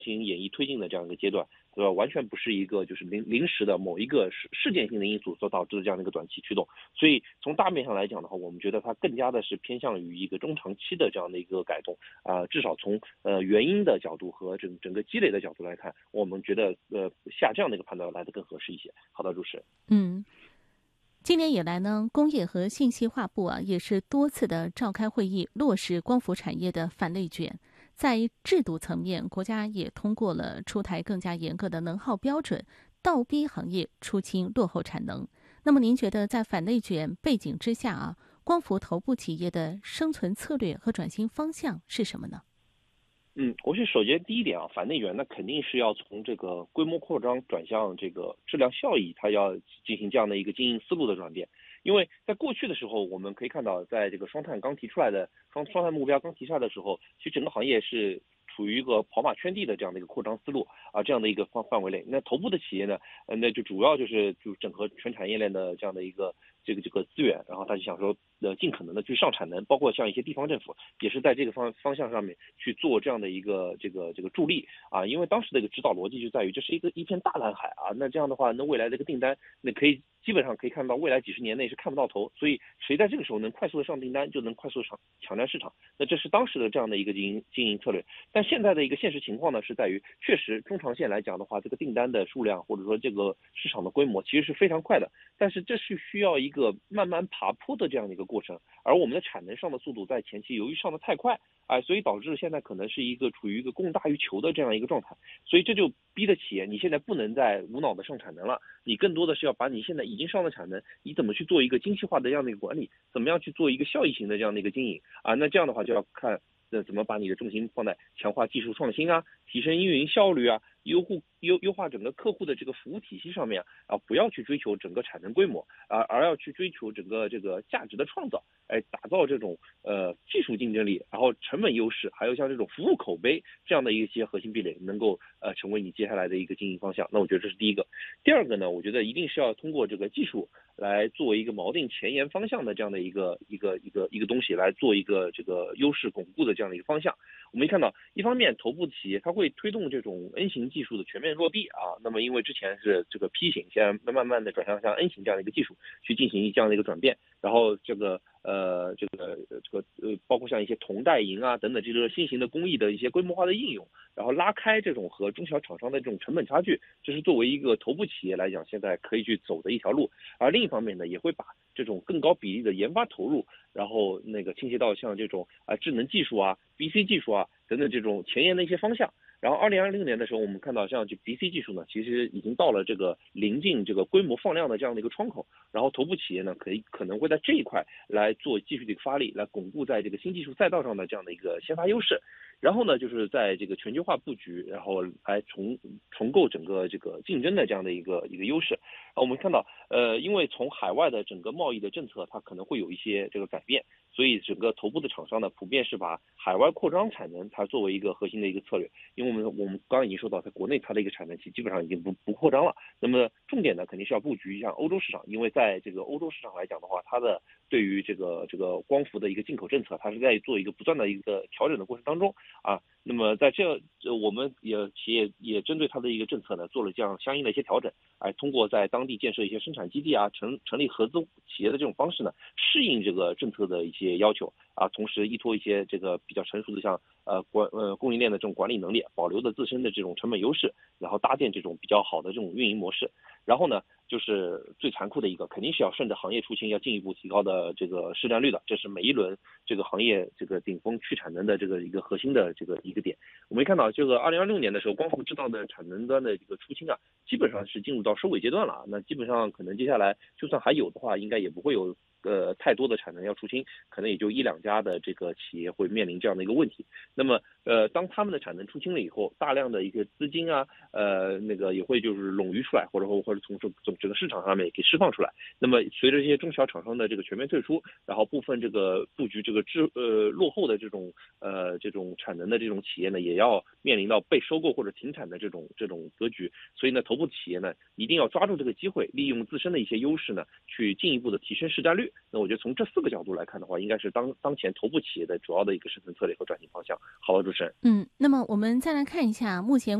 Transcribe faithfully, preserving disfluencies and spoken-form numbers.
进行演绎推进的这样一个阶段，对吧？完全不是一个就是临临时的某一个事事件性的因素所导致的这样的一个短期驱动。所以从大面上来讲的话，我们觉得它更加的是偏向于一个中长期的这样的一个改动啊、呃，至少从呃原因的角度和整整个积累的角度来看，我们觉得呃下这样的一个判断来的更合适一些。好的，主持人。 嗯。今年以来呢，工业和信息化部啊也是多次的召开会议，落实光伏产业的反内卷。在制度层面，国家也通过了出台更加严格的能耗标准，倒逼行业出清落后产能。那么，您觉得在反内卷背景之下啊，光伏头部企业的生存策略和转型方向是什么呢？ 嗯，我是首先第一点啊，反内卷那肯定是要从这个规模扩张转向这个质量效益，它要进行这样的一个经营思路的转变。因为在过去的时候，我们可以看到，在这个双碳刚提出来的双双碳目标刚提出来的时候，其实整个行业是处于一个跑马圈地的这样的一个扩张思路啊，这样的一个范范围内。那头部的企业呢，呃，那就主要就是就整合全产业链的这样的一个这个这个资源，然后他就想说，呃，尽可能的去上产能，包括像一些地方政府也是在这个方方向上面去做这样的一个这个这个助力啊，因为当时的一个指导逻辑就在于这是一个一片大蓝海啊，那这样的话，那未来的一个订单，那可以基本上可以看到未来几十年内是看不到头，所以谁在这个时候能快速的上订单，就能快速上抢占市场，那这是当时的这样的一个经营经营策略。但现在的一个现实情况呢，是在于确实中长线来讲的话，这个订单的数量或者说这个市场的规模其实是非常快的，但是这是需要一个慢慢爬坡的这样的一个过程，而我们的产能上的速度在前期由于上的太快，哎，所以导致现在可能是一个处于一个供大于求的这样一个状态，所以这就逼得企业你现在不能再无脑的上产能了，你更多的是要把你现在已经上的产能，你怎么去做一个精细化的这样的一个管理，怎么样去做一个效益型的这样的一个经营啊？那这样的话就要看那怎么把你的重心放在强化技术创新啊，提升运营效率啊，优护优优化整个客户的这个服务体系上面啊，不要去追求整个产能规模啊，而要去追求整个这个价值的创造，哎，打造这种呃技术竞争力，然后成本优势，还有像这种服务口碑这样的一些核心壁垒，能够呃成为你接下来的一个经营方向。那我觉得这是第一个。第二个呢，我觉得一定是要通过这个技术来作为一个锚定前沿方向的这样的一个一个一个一个东西，来做一个这个优势巩固的这样的一个方向。我们一看到，一方面头部企业它会推动这种 N 型技术的全面落地啊，那么因为之前是这个 P 型，现在慢慢的转向像 N 型这样的一个技术去进行这样的一个转变，然后这个呃这个这个呃包括像一些铜带银啊等等这个新型的工艺的一些规模化的应用，然后拉开这种和中小厂商的这种成本差距，这是作为一个头部企业来讲现在可以去走的一条路。而另一方面呢，也会把这种更高比例的研发投入，然后那个倾斜到像这种啊、呃、智能技术啊、B C 技术啊等等这种前沿的一些方向。然后二零二零年的时候，我们看到像这 B C 技术呢，其实已经到了这个临近这个规模放量的这样的一个窗口。然后头部企业呢，可以可能会在这一块来做继续的一个发力，来巩固在这个新技术赛道上的这样的一个先发优势。然后呢，就是在这个全球化布局，然后来重重构整个这个竞争的这样的一个一个优势。啊，我们看到，呃，因为从海外的整个贸易的政策，它可能会有一些这个改变，所以整个头部的厂商呢，普遍是把海外扩张产能，它作为一个核心的一个策略。因为我们我们刚刚已经说到，在国内它的一个产能期基本上已经不不扩张了。那么重点呢，肯定是要布局像欧洲市场，因为在这个欧洲市场来讲的话，它的对于这个这个光伏的一个进口政策，它是在做一个不断的一个调整的过程当中啊。那么在这，我们也企业也针对它的一个政策呢，做了这样相应的一些调整，哎，通过在当地建设一些生产基地啊，成成立合资企业的这种方式呢，适应这个政策的一些要求啊，同时依托一些这个比较成熟的像呃管呃供应链的这种管理能力，保留的自身的这种成本优势，然后搭建这种比较好的这种运营模式。然后呢，就是最残酷的一个，肯定是要顺着行业出清，要进一步提高的这个市占率的，这是每一轮这个行业这个顶峰去产能的这个一个核心的这个一个点。我们看到，这个二零二六年的时候，光伏制造的产能端的这个出清啊，基本上是进入到收尾阶段了。那基本上可能接下来就算还有的话，应该也不会有呃太多的产能要出清，可能也就一两家的这个企业会面临这样的一个问题。那么呃，当他们的产能出清了以后，大量的一个资金啊，呃，那个也会就是冗余出来，或者或者从整整整个市场上面给释放出来。那么随着这些中小厂商的这个全面退出，然后部分这个布局这个滞呃落后的这种呃这种产能的这种企业呢，也要面临到被收购或者停产的这种这种格局。所以呢，头部企业呢一定要抓住这个机会，利用自身的一些优势呢，去进一步的提升市占率那我觉得从这四个角度来看的话，应该是当当前头部企业的主要的一个生存策略和转型方向。好了，主持人。 嗯，那么我们再来看一下目前